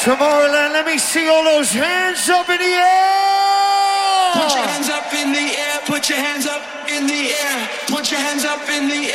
Tomorrowland, let me see all those hands up in the air! Put your hands up in the air, put your hands up in the air, put your hands up in the air.